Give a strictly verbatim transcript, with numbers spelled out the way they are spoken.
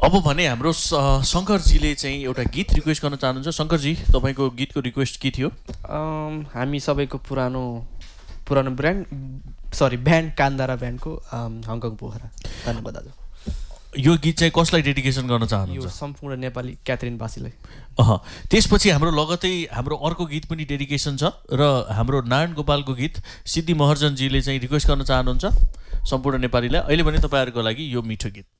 अब भने हाम्रो शङ्करजीले चाहिँ एउटा गीत रिक्वेस्ट गर्न चाहनुहुन्छ। शङ्करजी, तपाईँको गीतको रिक्वेस्ट के थियो? हामी सबैको पुरानो पुरानो brand sorry band कान्दारा ब्यान्डको Hong Kong Pokhara. धन्यवाद दाजु। यो गीत चाहिँ कसलाई डेडिकेसन गर्न चाहनुहुन्छ? यो सम्पूर्ण नेपाली क्याथरिनवासीलाई। अह त्यसपछि हाम्रो लगतै हाम्रो अर्को गीत पनि डेडिकेसन छ र हाम्रो नारायण गोपालको गीत सिद्धि महर्जनजीले चाहिँ रिक्वेस्ट गर्न चाहनुहुन्छ सम्पूर्ण नेपालीलाई। अहिले भने तपाईँहरूको लागि यो मिठो गीत।